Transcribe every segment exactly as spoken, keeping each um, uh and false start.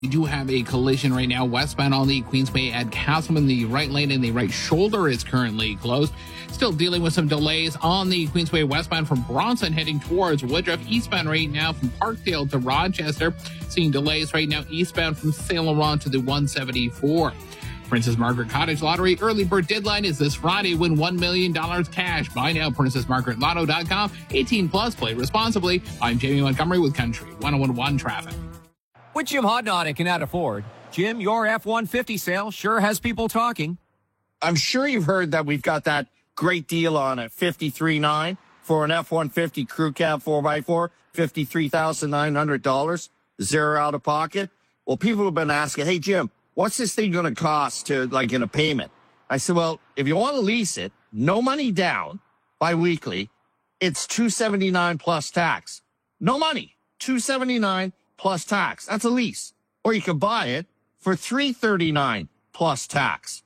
We do have a collision right now westbound on the Queensway at Castleman. The right lane and the right shoulder is currently closed. Still dealing with some delays on the Queensway westbound from Bronson heading towards Woodruff. Eastbound right now from Parkdale to Rochester. Seeing delays right now eastbound from Saint Laurent to the one seventy-four. Princess Margaret Cottage Lottery early bird deadline is this Friday. Win one million dollars cash. Buy now, princess margaret lotto dot com. eighteen plus, play responsibly. I'm Jamie Montgomery with Country one oh one point one Traffic. With Jim Hodnott at Canada Ford. Jim, your F one fifty sale sure has people talking. I'm sure you've heard that we've got that great deal on it, fifty-three thousand nine hundred dollars for an F one fifty crew cab four by four, fifty-three thousand nine hundred dollars, zero out of pocket. Well, people have been asking, hey, Jim, what's this thing going to cost to, like, in a payment? I said, well, if you want to lease it, no money down, bi-weekly, it's two hundred seventy-nine dollars plus tax. No money, two hundred seventy-nine dollars plus tax. That's a lease. Or you can buy it for three hundred thirty-nine dollars plus tax.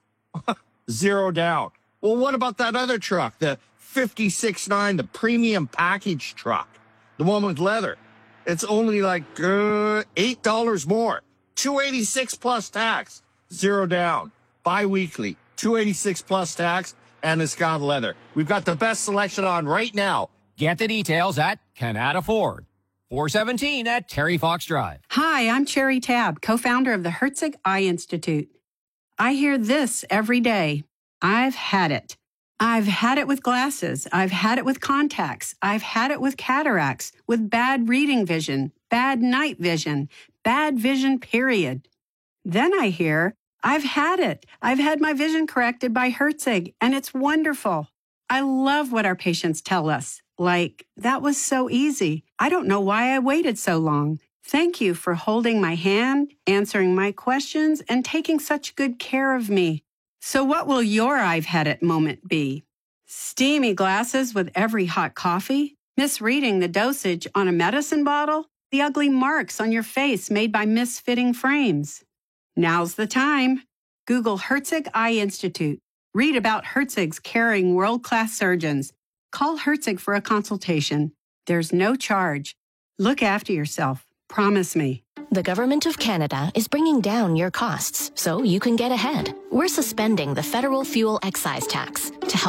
Zero down. Well, what about that other truck, the fifty-six nine, the premium package truck, the one with leather? It's only like uh, eight dollars more. two hundred eighty-six dollars plus tax. Zero down. Bi-weekly. two hundred eighty-six dollars plus tax, and it's got leather. We've got the best selection on right now. Get the details at Canada Ford. four seventeen at Terry Fox Drive. Hi, I'm Cherry Tabb, co-founder of the Herzig Eye Institute. I hear this every day. I've had it. I've had it with glasses. I've had it with contacts. I've had it with cataracts, with bad reading vision, bad night vision, bad vision, period. Then I hear, I've had it. I've had my vision corrected by Herzig, and it's wonderful. I love what our patients tell us. Like, that was so easy. I don't know why I waited so long. Thank you for holding my hand, answering my questions, and taking such good care of me. So what will your I've had it moment be? Steamy glasses with every hot coffee? Misreading the dosage on a medicine bottle? The ugly marks on your face made by misfitting frames? Now's the time. Google Herzig Eye Institute. Read about Herzig's caring world-class surgeons. Call Herzig for a consultation. There's no charge. Look after yourself. Promise me. The Government of Canada is bringing down your costs so you can get ahead. We're suspending the federal fuel excise tax to help